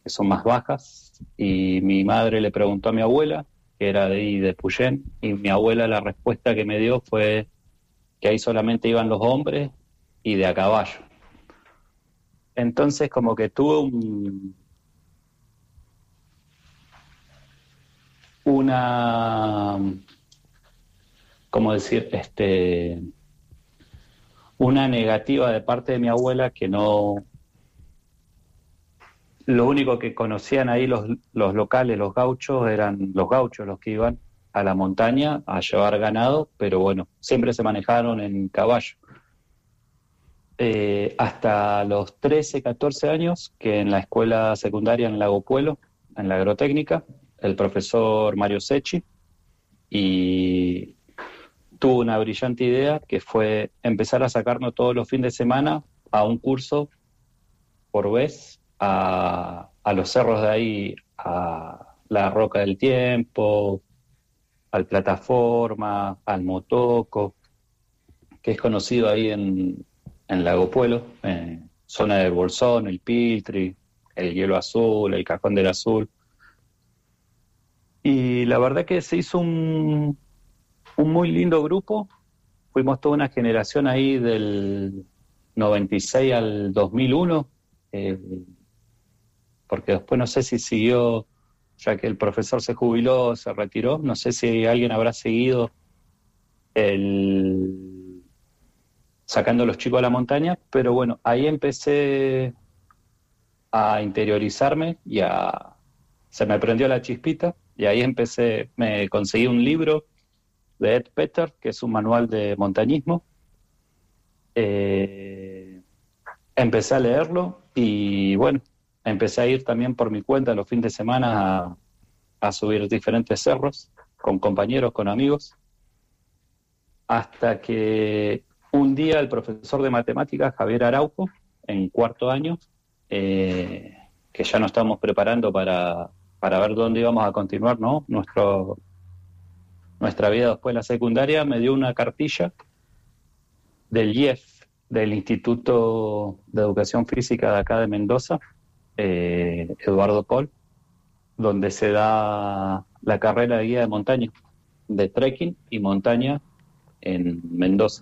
que son más bajas, y mi madre le preguntó a mi abuela, que era de ahí de Puyén, y mi abuela la respuesta que me dio fue que ahí solamente iban los hombres y de a caballo. Entonces como que tuve una, ¿cómo decir? Una negativa de parte de mi abuela que no, lo único que conocían ahí los locales, los gauchos, eran los gauchos los que iban a la montaña a llevar ganado, pero bueno, siempre se manejaron en caballo. Hasta los 13, 14 años, que en la escuela secundaria en Lago Puelo, en la agrotécnica, el profesor Mario Secchi, y tuvo una brillante idea que fue empezar a sacarnos todos los fines de semana a un curso por vez a los cerros de ahí, a la Roca del Tiempo, al Plataforma, al Motoco, que es conocido ahí en Lago Puelo, zona del Bolsón, el Piltri, el Hielo Azul, el Cajón del Azul. Y la verdad que se hizo un muy lindo grupo. Fuimos toda una generación ahí del 96 al 2001, eh, porque después no sé si siguió, ya que el profesor se jubiló, se retiró, no sé si alguien habrá seguido el sacando a los chicos a la montaña, pero bueno, ahí empecé a interiorizarme se me prendió la chispita y ahí empecé, me conseguí un libro de Ed Petter, que es un manual de montañismo. Eh, Empecé a leerlo y bueno, empecé a ir también por mi cuenta los fines de semana a subir diferentes cerros con compañeros, con amigos, hasta que un día el profesor de matemáticas, Javier Araujo, en cuarto año, eh, que ya nos estábamos preparando para ver dónde íbamos a continuar, ¿no? Nuestra vida después de la secundaria, me dio una cartilla del IEF, del Instituto de Educación Física de acá de Mendoza, Eduardo Pol, donde se da la carrera de guía de montaña, de trekking y montaña en Mendoza.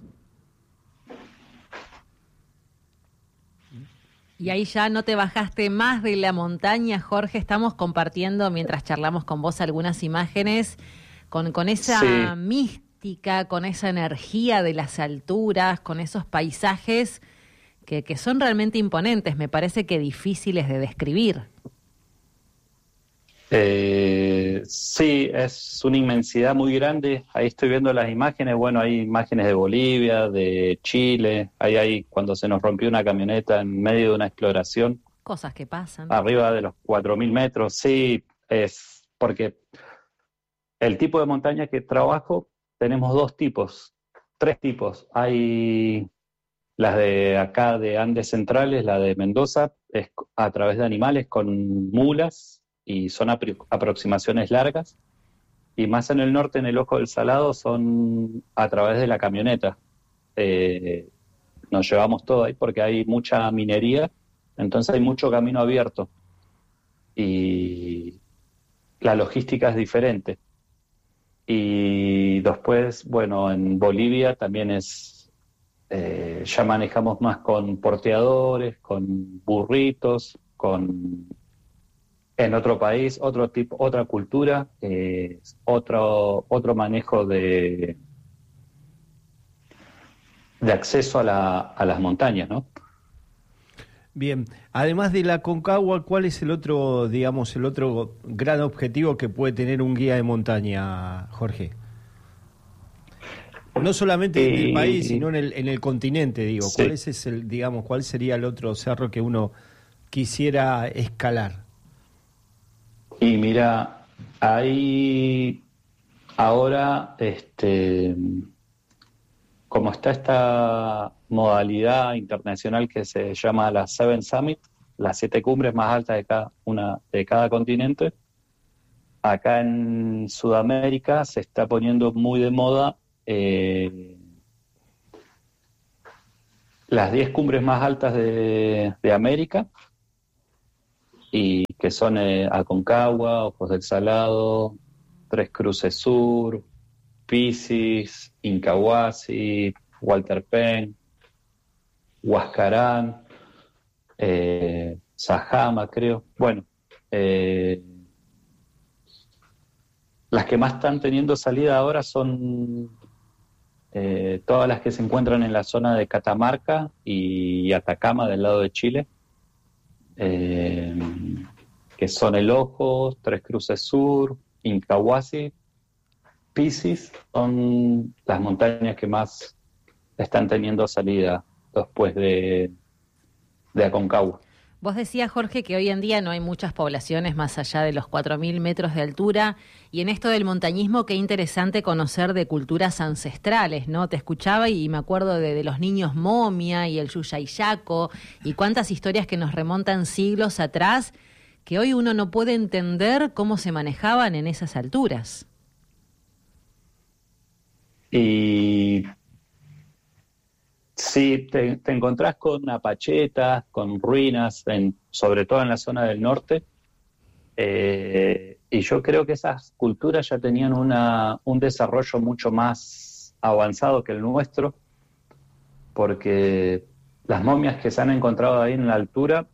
Y ahí ya no te bajaste más de la montaña, Jorge. Estamos compartiendo, mientras charlamos con vos, algunas imágenes con esa Sí, mística, con esa energía de las alturas, con esos paisajes que son realmente imponentes, me parece que difíciles de describir. sí, es una inmensidad muy grande. Ahí estoy viendo las imágenes. Bueno, hay imágenes de Bolivia, de Chile. Ahí hay cuando se nos rompió una camioneta en medio de una exploración, Cosas que pasan. arriba de los 4.000 metros. Sí, es porque el tipo de montaña que trabajo, tenemos dos tipos, tres tipos. Hay las de acá de Andes Centrales, la de Mendoza, es a través de animales con mulas y son aproximaciones largas. Y más en el norte, en el Ojo del Salado, son a través de la camioneta. Eh, Nos llevamos todo ahí porque hay mucha minería, entonces hay mucho camino abierto y la logística es diferente. Y después, bueno, en Bolivia también ya manejamos más con porteadores, con burritos, en otro país, otro tipo, otra cultura, otro manejo de acceso a las montañas, ¿no? Bien, además de la Concagua, ¿cuál es el otro, digamos, el otro gran objetivo que puede tener un guía de montaña, Jorge? No solamente en el país, Y sino en el continente, digo. ¿Cuál sí, es el, digamos, cuál sería el otro cerro que uno quisiera escalar? y mira, ahí ahora, como está esta modalidad internacional que se llama la Seven Summit, las siete cumbres más altas de cada continente, acá en Sudamérica se está poniendo muy de moda las 10 cumbres más altas de América, y que son Aconcagua, Ojos del Salado, Tres Cruces Sur, Pisis, Incahuasi, Walter Penn, Huascarán, Sajama, creo. Bueno, las que más están teniendo salida ahora son todas las que se encuentran en la zona de Catamarca y Atacama del lado de Chile, que son El Ojos, Tres Cruces Sur, Incahuasi, Pisis, son las montañas que más están teniendo salida después de Aconcagua. Vos decías, Jorge, que hoy en día no hay muchas poblaciones más allá de los 4.000 metros de altura, y en esto del montañismo, qué interesante conocer de culturas ancestrales, ¿no? Te escuchaba y me acuerdo de los niños momia y el yuyayaco, y cuántas historias que nos remontan siglos atrás, que hoy uno no puede entender cómo se manejaban en esas alturas. Y sí, te encontrás con apachetas, con ruinas, sobre todo en la zona del norte, y yo creo que esas culturas ya tenían un desarrollo mucho más avanzado que el nuestro, porque las momias que se han encontrado ahí en la altura,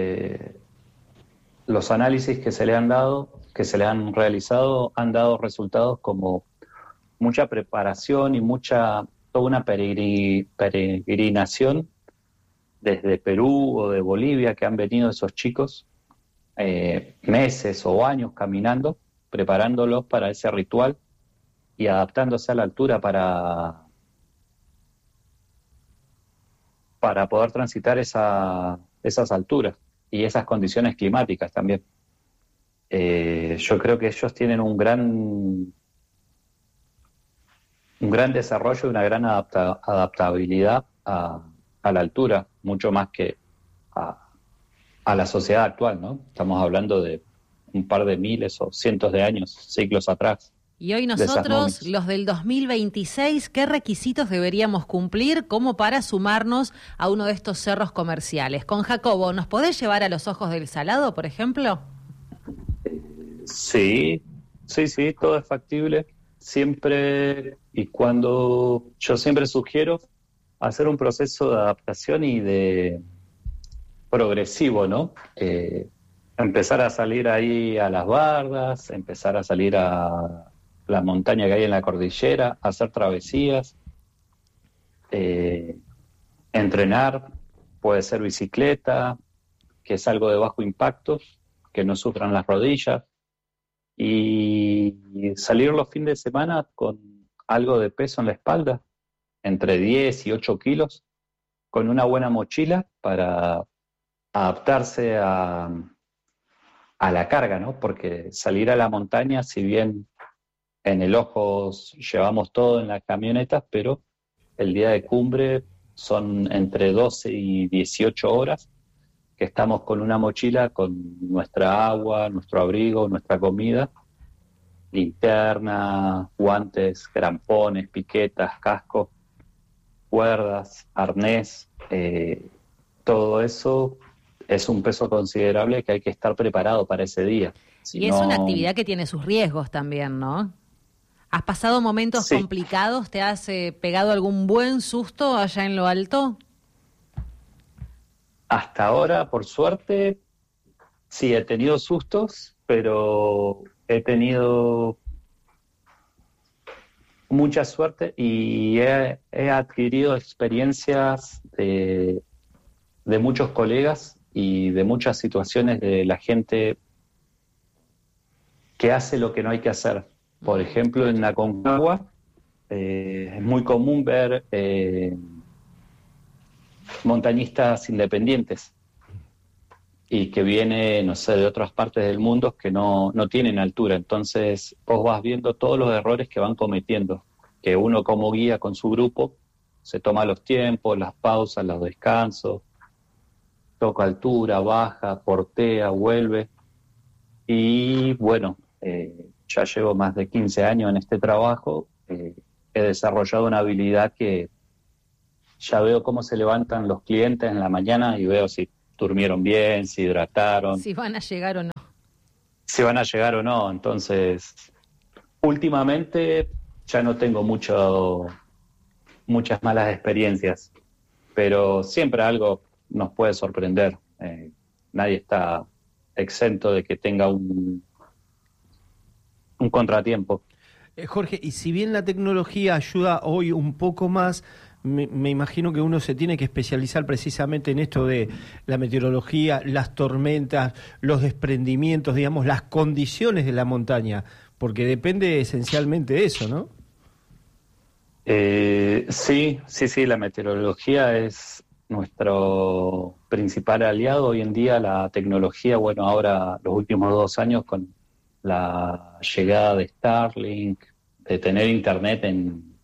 los análisis que se le han dado, que se le han realizado, han dado resultados como mucha preparación y toda una peregrinación desde Perú o de Bolivia, que han venido esos chicos meses o años caminando, preparándolos para ese ritual y adaptándose a la altura para poder transitar esas alturas y esas condiciones climáticas también. Yo creo que ellos tienen un gran desarrollo y una gran adaptabilidad a la altura, mucho más que a la sociedad actual, ¿no? Estamos hablando de un par de miles o cientos de años, siglos atrás. Y hoy nosotros, los del 2026, ¿qué requisitos deberíamos cumplir como para sumarnos a uno de estos cerros comerciales? Con Jacobo, ¿nos podés llevar a los Ojos del Salado, por ejemplo? Sí, todo es factible. Siempre y cuando yo siempre sugiero hacer un proceso de adaptación y de progresivo, ¿no? Empezar a salir ahí a las bardas, empezar a salir a la montaña que hay en la cordillera, hacer travesías, entrenar, puede ser bicicleta, que es algo de bajo impacto, que no sufran las rodillas, y salir los fines de semana con algo de peso en la espalda, entre 10 y 8 kilos, con una buena mochila para adaptarse a la carga, ¿no? Porque salir a la montaña, si bien en el Ojos llevamos todo en las camionetas, pero el día de cumbre son entre 12 y 18 horas que estamos con una mochila con nuestra agua, nuestro abrigo, nuestra comida, linterna, guantes, grampones, piquetas, casco, cuerdas, arnés, todo eso es un peso considerable que hay que estar preparado para ese día. Y es una actividad que tiene sus riesgos también, ¿no? ¿Has pasado momentos complicados? ¿Te has pegado algún buen susto allá en lo alto? Hasta ahora, por suerte, sí he tenido sustos, pero he tenido mucha suerte y he adquirido experiencias de muchos colegas y de muchas situaciones de la gente que hace lo que no hay que hacer. Por ejemplo, en Aconcagua es muy común ver montañistas independientes y que vienen, no sé, de otras partes del mundo que no tienen altura. Entonces vos vas viendo todos los errores que van cometiendo, que uno como guía con su grupo se toma los tiempos, las pausas, los descansos, toca altura, baja, portea, vuelve. Y bueno, ya llevo más de 15 años en este trabajo, he desarrollado una habilidad que ya veo cómo se levantan los clientes en la mañana y veo si durmieron bien, se hidrataron, Si van a llegar o no. si van a llegar o no. Entonces, últimamente ya no tengo muchas malas experiencias, pero siempre algo nos puede sorprender. Nadie está exento de que tenga un contratiempo. Jorge, y si bien la tecnología ayuda hoy un poco más, me imagino que uno se tiene que especializar precisamente en esto de la meteorología, las tormentas, los desprendimientos, digamos, las condiciones de la montaña, porque depende esencialmente de eso, ¿no? Sí, la meteorología es nuestro principal aliado hoy en día. La tecnología, bueno, ahora los últimos 2 años con la llegada de Starlink, de tener internet en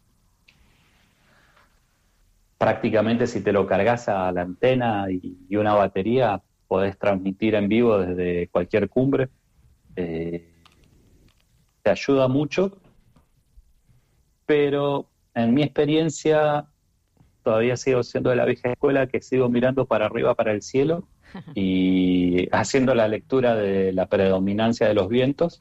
prácticamente, si te lo cargas a la antena y una batería, podés transmitir en vivo desde cualquier cumbre. Te ayuda mucho, pero en mi experiencia todavía sigo siendo de la vieja escuela, que sigo mirando para arriba, para el cielo, y haciendo la lectura de la predominancia de los vientos.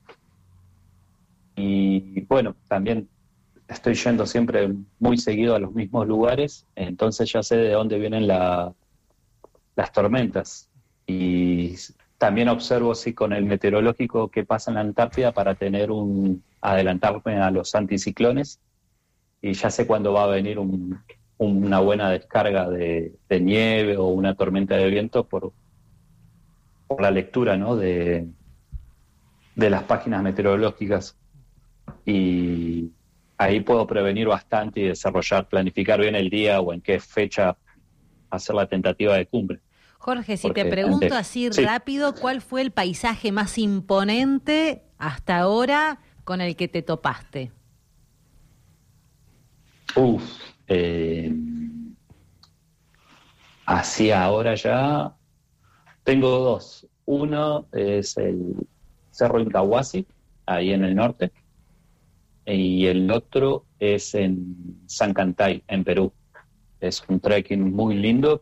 Y bueno, también estoy yendo siempre muy seguido a los mismos lugares, entonces ya sé de dónde vienen las tormentas. Y también observo, sí, con el meteorológico qué pasa en la Antártida para adelantarme a los anticiclones, y ya sé cuándo va a venir una buena descarga de nieve o una tormenta de viento por la lectura, ¿no?, de las páginas meteorológicas. Y ahí puedo prevenir bastante y planificar bien el día o en qué fecha hacer la tentativa de cumbre. Jorge, si Porque te pregunto así sí. rápido, ¿cuál fue el paisaje más imponente hasta ahora con el que te topaste? Así ahora ya tengo dos. Uno es el Cerro Incahuasi, ahí en el norte, y el otro es en Sancantay, en Perú. Es un trekking muy lindo.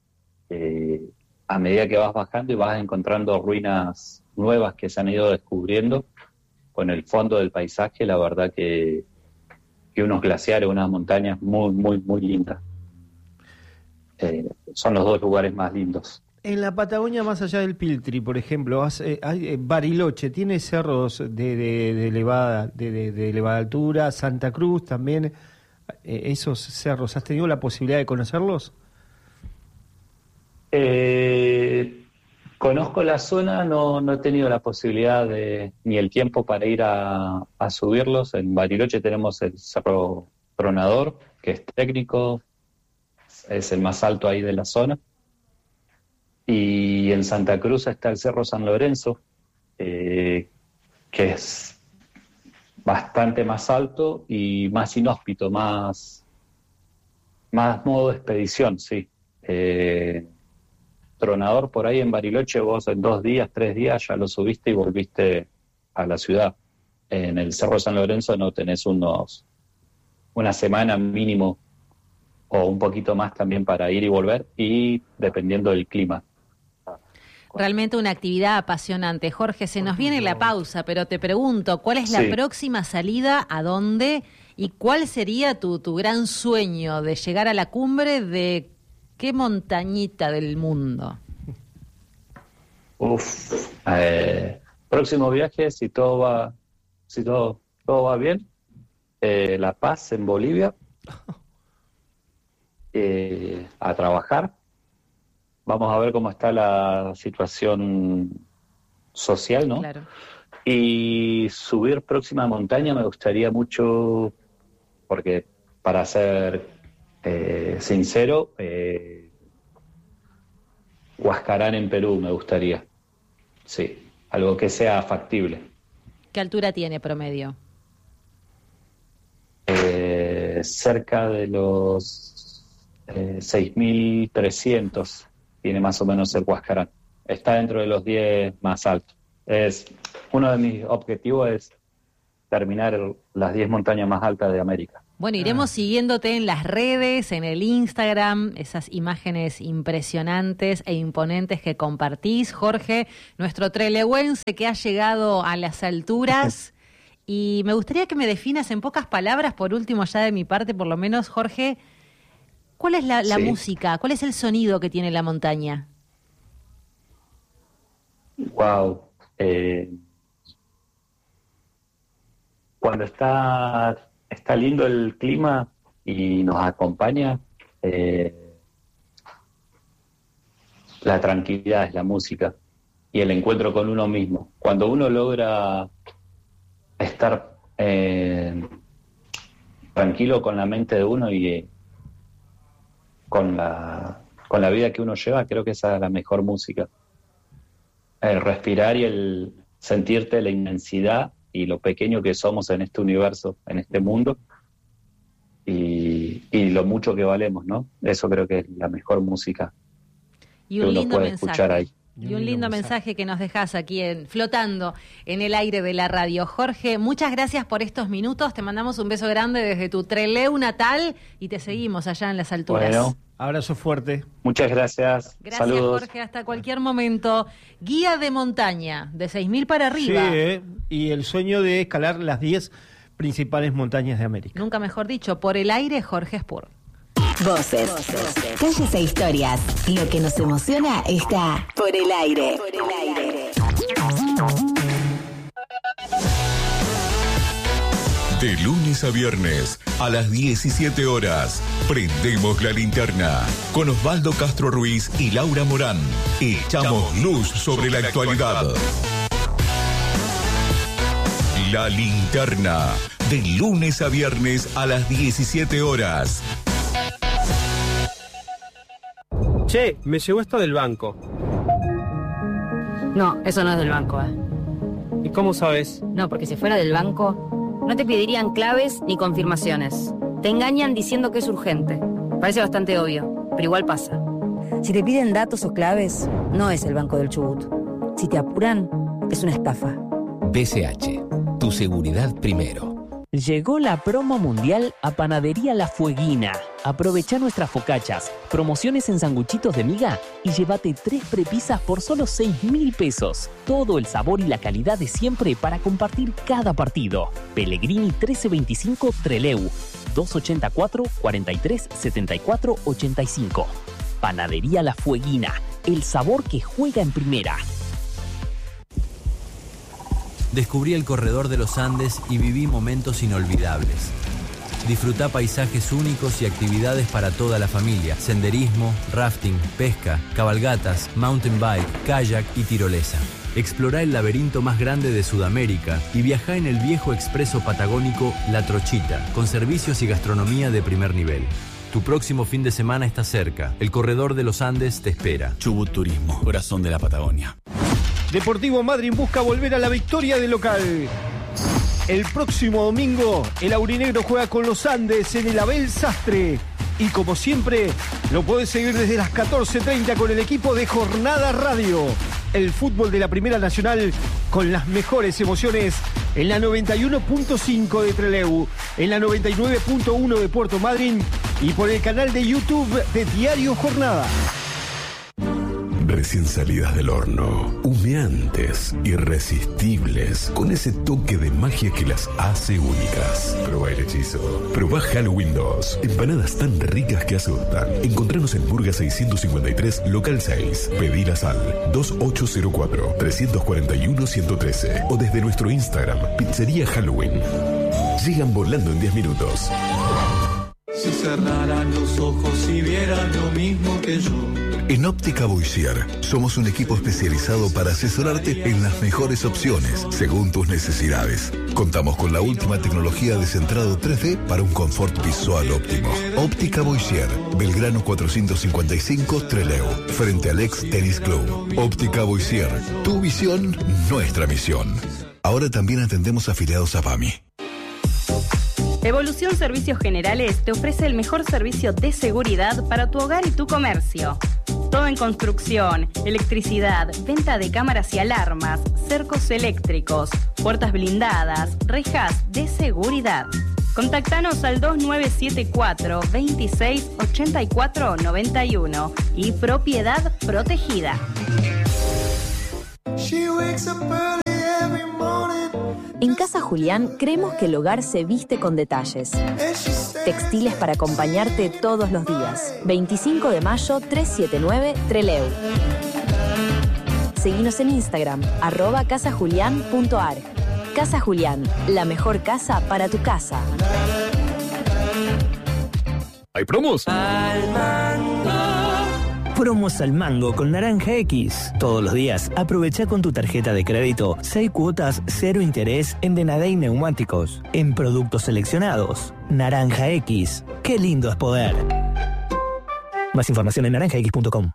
A medida que vas bajando y vas encontrando ruinas nuevas que se han ido descubriendo con el fondo del paisaje, la verdad que unos glaciares, unas montañas muy, muy, muy lindas. Son los dos lugares más lindos. En la Patagonia, más allá del Piltri, por ejemplo, Bariloche tiene cerros de elevada altura, Santa Cruz también, esos cerros, ¿has tenido la posibilidad de conocerlos? Conozco la zona, no he tenido la posibilidad ni el tiempo para ir a subirlos. En Bariloche tenemos el Cerro Tronador, que es técnico, es el más alto ahí de la zona. Y en Santa Cruz está el Cerro San Lorenzo, que es bastante más alto y más inhóspito, más modo expedición, sí. Tronador por ahí en Bariloche, vos en 2 días, 3 días ya lo subiste y volviste a la ciudad. En el Cerro San Lorenzo no tenés una semana mínimo o un poquito más también para ir y volver, y dependiendo del clima. Realmente una actividad apasionante. Jorge, se nos viene la pausa, pero te pregunto, ¿cuál es la Sí. próxima salida? ¿A dónde? ¿Y cuál sería tu gran sueño de llegar a la cumbre de qué montañita del mundo? Próximo viaje, si todo va bien, La Paz, en Bolivia, a trabajar. Vamos a ver cómo está la situación social, ¿no? Claro. Y subir próxima montaña me gustaría mucho, porque para ser sincero, Huascarán en Perú me gustaría. Sí, algo que sea factible. ¿Qué altura tiene promedio? Cerca de los 6.300 tiene más o menos el Huascarán. Está dentro de los 10 más altos. Uno de mis objetivos es terminar las 10 montañas más altas de América. Bueno, iremos siguiéndote en las redes, en el Instagram, esas imágenes impresionantes e imponentes que compartís, Jorge, nuestro trelewense que ha llegado a las alturas. Y me gustaría que me definas en pocas palabras, por último ya de mi parte, por lo menos, Jorge, ¿cuál es la música? ¿Cuál es el sonido que tiene la montaña? Wow. Cuando está lindo el clima y nos acompaña, la tranquilidad es la música y el encuentro con uno mismo. Cuando uno logra estar tranquilo con la mente de uno y con la vida que uno lleva, creo que esa es la mejor música. El respirar y el sentirte la inmensidad y lo pequeño que somos en este universo, en este mundo, y lo mucho que valemos, ¿no? Eso creo que es la mejor música y que uno puede escuchar ahí. Y un lindo mensaje que nos dejás aquí flotando en el aire de la radio. Jorge, muchas gracias por estos minutos. Te mandamos un beso grande desde tu Trelew natal y te seguimos allá en las alturas. Bueno, abrazo fuerte. Muchas gracias. Gracias, saludos. Jorge. Hasta cualquier momento. Guía de montaña, de 6.000 para arriba. Sí, y el sueño de escalar las 10 principales montañas de América. Nunca mejor dicho, por el aire, Jorge Spur. Voces, calles e historias. Lo que nos emociona está por el aire. De lunes a viernes a las 17 horas, prendemos la linterna con Osvaldo Castro Ruiz y Laura Morán. Echamos luz sobre la actualidad. La linterna, de lunes a viernes a las 17 horas. Che, me llegó esto del banco. No, eso no es del banco, ¿Y cómo sabes? No, porque si fuera del banco, no te pedirían claves ni confirmaciones. Te engañan diciendo que es urgente. Parece bastante obvio, pero igual pasa. Si te piden datos o claves, no es el Banco del Chubut. Si te apuran, es una estafa. BCH, tu seguridad primero. Llegó la promo mundial a Panadería La Fueguina. Aprovecha nuestras focachas, promociones en sanguchitos de miga y llévate 3 prepisas por solo 6.000 pesos. Todo el sabor y la calidad de siempre para compartir cada partido. Pellegrini 1325 Trelew, 284-43-74-85. Panadería La Fueguina, el sabor que juega en primera. Descubrí el corredor de los Andes y viví momentos inolvidables. Disfrutá paisajes únicos y actividades para toda la familia. Senderismo, rafting, pesca, cabalgatas, mountain bike, kayak y tirolesa. Explorá el laberinto más grande de Sudamérica y viajá en el viejo expreso patagónico La Trochita, con servicios y gastronomía de primer nivel. Tu próximo fin de semana está cerca. El corredor de los Andes te espera. Chubut Turismo, corazón de la Patagonia. Deportivo Madryn busca volver a la victoria de local. El próximo domingo, el aurinegro juega con los Andes en el Abel Sastre. Y como siempre, lo podés seguir desde las 14:30 con el equipo de Jornada Radio. El fútbol de la Primera Nacional con las mejores emociones en la 91.5 de Trelew, en la 99.1 de Puerto Madryn y por el canal de YouTube de Diario Jornada. Recién salidas del horno, humeantes, irresistibles, con ese toque de magia que las hace únicas. Probá el hechizo. Probá Halloween 2. Empanadas tan ricas que asustan. Encontranos en Burga 653, local 6. Pedilas al 2804-341-113 o desde nuestro Instagram, Pizzería Halloween. Llegan volando en 10 minutos. Si cerraran los ojos y vieran lo mismo que yo. En Óptica Boissier somos un equipo especializado para asesorarte en las mejores opciones según tus necesidades. Contamos con la última tecnología de centrado 3D para un confort visual óptimo. Óptica Boissier, Belgrano 455 Trelew, frente al ex Tennis Club. Óptica Boissier, tu visión, nuestra misión. Ahora también atendemos afiliados a PAMI. Evolución Servicios Generales te ofrece el mejor servicio de seguridad para tu hogar y tu comercio. Todo en construcción, electricidad, venta de cámaras y alarmas, cercos eléctricos, puertas blindadas, rejas de seguridad. Contactanos al 2974 26 84 91 y Propiedad Protegida. En Casa Julián creemos que el hogar se viste con detalles. Textiles para acompañarte todos los días. 25 de mayo 379 Trelew. Seguinos en Instagram, @casajulian.ar. Casa Julián, la mejor casa para tu casa. ¿Hay promos? Promos al mango con Naranja X. Todos los días aprovecha con tu tarjeta de crédito 6 cuotas 0 interés en Denadey Neumáticos. En productos seleccionados. Naranja X. Qué lindo es poder. Más información en naranjax.com.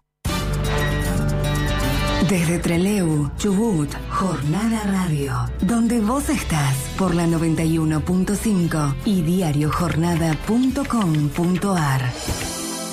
Desde Trelew, Chubut, Jornada Radio, donde vos estás por la 91.5 y diariojornada.com.ar.